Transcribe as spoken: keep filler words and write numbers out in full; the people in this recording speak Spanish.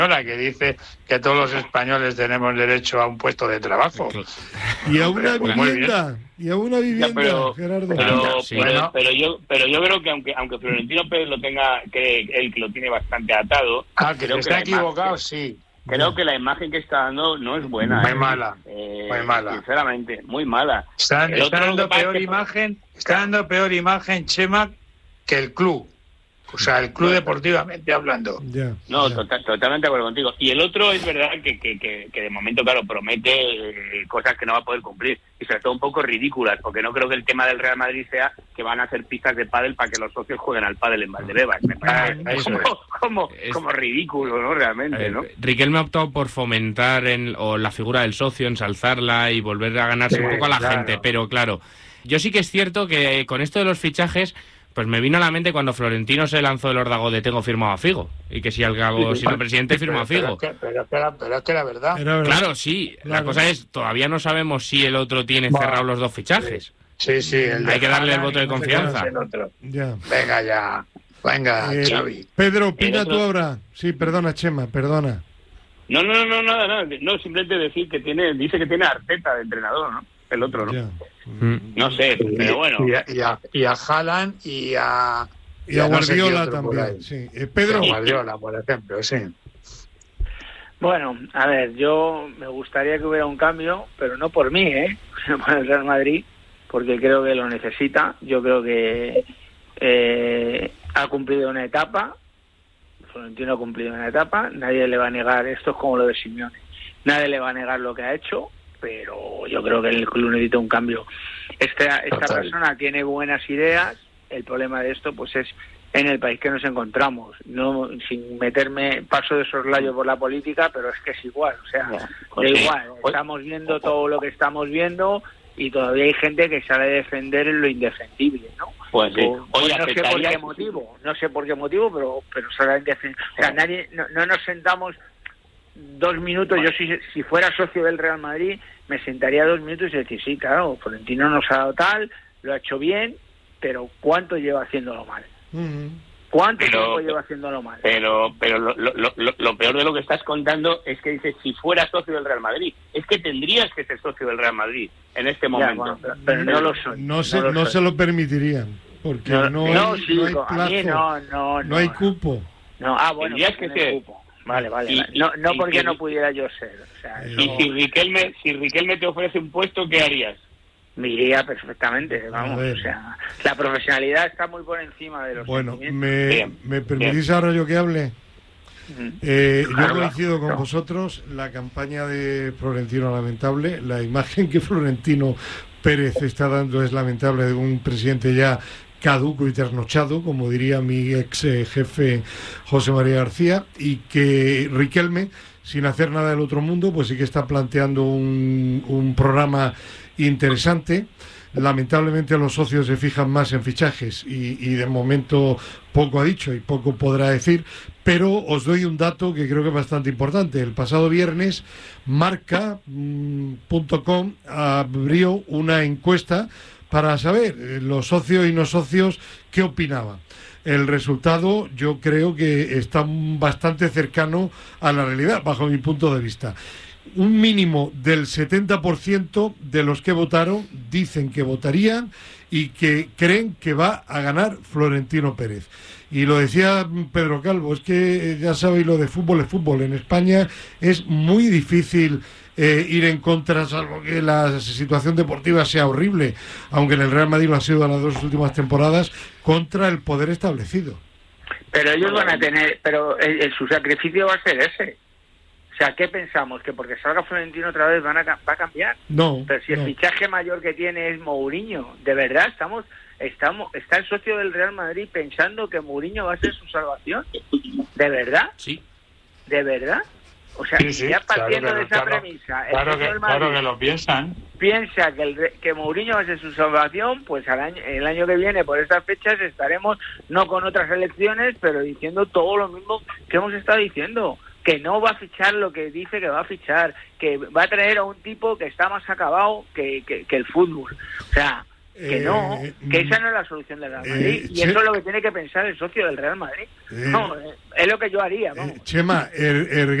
que dice que todos los españoles tenemos derecho a un puesto de trabajo. Y a una vivienda, y a una vivienda, ya, pero, Gerardo. Pero, sí. pero, bueno. pero yo pero yo creo que aunque aunque Florentino Pérez lo tenga, que él que lo tiene bastante atado, Ah, que creo está que equivocado, imagen, sí. Creo que la imagen que está dando no es buena. Muy eh. mala, eh, muy mala. Sinceramente, muy mala. Está, El está otro dando lo que pasa peor es que- imagen, está dando peor imagen, Chema, que el club. O sea, el club deportivamente hablando. Ya, No, ya. total, totalmente de acuerdo contigo. Y el otro es verdad que, que, que, que de momento, claro, promete eh, cosas que no va a poder cumplir. Y sobre todo un poco ridículas, porque no creo que el tema del Real Madrid sea que van a hacer pistas de pádel para que los socios jueguen al pádel en Valdebebas. Me parece Ah, eso como, es. como, Es- como ridículo, ¿no? Realmente, Eh, ¿no? Riquelme ha optado por fomentar en, o la figura del socio, ensalzarla y volver a ganarse Sí, un poco a la claro. gente, pero claro, yo sí que es cierto que con esto de los fichajes, pues me vino a la mente cuando Florentino se lanzó el órdago de tengo firmado a Figo, y que si al cabo siendo presidente firmo a Pero, Figo. pero, pero, pero, pero es que la verdad. Era verdad. Claro, sí, la Claro. cosa es, todavía no sabemos si el otro tiene Bueno, cerrados los dos fichajes. Sí, sí. El Hay de que darle el Haaland voto de y no sé confianza. qué es el otro. Ya. Venga ya. Venga, Eh, Xavi. Pedro, opina El otro- tú ahora. Sí, perdona, Chema, perdona. No, no, no, no, no, no, no, simplemente decir que tiene, dice que tiene a Arteta de entrenador, ¿no? El otro, ¿no? Ya. Mm. No sé, pero bueno. Y a, y a, y a Haaland y a... Y a no sé qué Guardiola otro por ahí. también. Sí. Eh, Pedro, Y a Guardiola, por ejemplo, sí. Bueno, a ver, yo me gustaría que hubiera un cambio, pero no por mí, ¿eh? Sino por el Real Madrid, porque creo que lo necesita. Yo creo que eh, ha cumplido una etapa, Florentino ha cumplido una etapa, nadie le va a negar, esto es como lo de Simeone, nadie le va a negar lo que ha hecho, pero yo creo que el club necesita un cambio. Esta, esta Total. persona tiene buenas ideas, el problema de esto pues es en el país que nos encontramos, no sin meterme paso de soslayo por la política, pero es que es igual, o sea, Ya, da pues sí. igual, estamos viendo todo lo que estamos viendo y todavía hay gente que sale a defender lo indefendible, ¿no? Pues sí. O- Oye, no sé por aceptaría- qué motivo, no sé por qué motivo, pero pero sale a defender, o sea, nadie, no, no nos sentamos dos minutos, yo si, si fuera socio del Real Madrid me sentaría dos minutos y decir, sí, claro, Florentino nos ha dado tal, lo ha hecho bien, pero ¿cuánto lleva haciéndolo mal? mm, ¿Cuánto Pero- tiempo lleva haciéndolo mal? Pero pero lo, lo, lo, lo peor de lo que estás contando es que dices, si fuera socio del Real Madrid, es que tendrías que ser socio del Real Madrid en este Ya, momento. bueno, pero, pero no lo soy. no se, lo no soy. se lo permitirían. Porque no, no, hay, no, sí, no hay a mí plazo, no, no, no hay no. cupo. No, ah, bueno, Tendrías pues que tiene ser. cupo. Vale, vale, Y- vale. No, no y- porque y- no pudiera yo ser. O sea, Eh, Y eso si Riquelme, si Riquelme te ofrece un puesto, ¿qué harías? me iría perfectamente, vamos. A ver. O sea, la profesionalidad está muy por encima de los Bueno, sentimientos. ¿me, Bien, ¿me permitís ahora yo que hable? Mm. Eh, yo Claro, coincido con claro. vosotros, la campaña de Florentino lamentable, la imagen que Florentino Pérez está dando es lamentable de un presidente ya caduco y trasnochado, como diría mi ex eh, jefe José María García, y que Riquelme, sin hacer nada del otro mundo, pues sí que está planteando un, un programa interesante. Lamentablemente los socios se fijan más en fichajes y, y de momento poco ha dicho y poco podrá decir, pero os doy un dato que creo que es bastante importante. El pasado viernes marca punto com abrió una encuesta para saber eh, los socios y no socios qué opinaban. El resultado yo creo que está bastante cercano a la realidad, bajo mi punto de vista. Un mínimo del setenta por ciento de los que votaron dicen que votarían y que creen que va a ganar Florentino Pérez. Y lo decía Pedro Calvo, es que ya sabéis, lo de fútbol es fútbol. En España es muy difícil eh, ir en contra, salvo que la situación deportiva sea horrible, aunque en el Real Madrid lo ha sido en las dos últimas temporadas, contra el poder establecido. Pero ellos van a tener, pero el, el- su sacrificio va a ser ese. O sea, ¿qué pensamos? ¿Que porque salga Florentino otra vez van a, ca- va a cambiar? No, Pero si el no. fichaje mayor que tiene es Mourinho, de verdad estamos, estamos, está el socio del Real Madrid pensando que Mourinho va a ser su salvación, ¿de verdad? Sí. ¿De verdad? O sea, Sí, sí, ya claro partiendo que- de esa claro, premisa, el Claro socio que, del Madrid claro que lo piensan. piensa que el re- que Mourinho va a ser su salvación, pues al año, el año que viene por estas fechas estaremos no con otras elecciones, pero diciendo todo lo mismo que hemos estado diciendo, que no va a fichar lo que dice que va a fichar, que va a traer a un tipo que está más acabado que, que, que el fútbol. O sea, Que Eh, no, eh, que esa no es la solución del Real Madrid. eh, y Che- eso es lo que tiene que pensar el socio del Real Madrid. Eh, No, es lo que yo haría, vamos. Eh, Chema, el, el